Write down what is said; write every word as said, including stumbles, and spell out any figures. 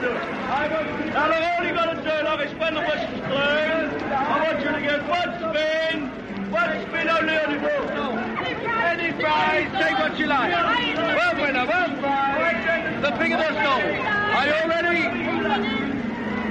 Now, look, all you got to do, like, is when the whistle's clear, I want you to get one spin, one spin only on the ball. Any prize, take what you like. One winner, one prize, the bigger the score. Are you all ready?